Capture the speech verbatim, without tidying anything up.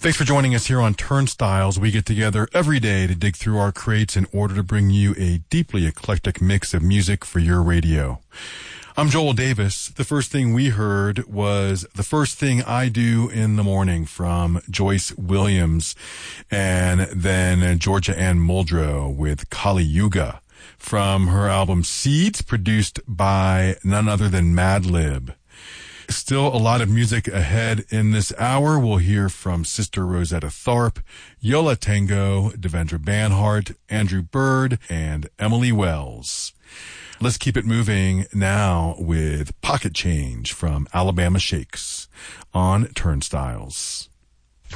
Thanks for joining us here on Turnstiles. We get together every day to dig through our crates in order to bring you a deeply eclectic mix of music for your radio. I'm Joel Davis. The first thing we heard was The First Thing I Do in the Morning from Joyce Williams, and then Georgia Ann Muldrow with Kali Yuga from her album Seeds, produced by none other than Madlib. Still a lot of music ahead in this hour. We'll hear from Sister Rosetta Tharpe, Yo La Tengo, Devendra Banhart, Andrew Bird, and Emily Wells. Let's keep it moving now with Pocket Change from Alabama Shakes on Turnstiles.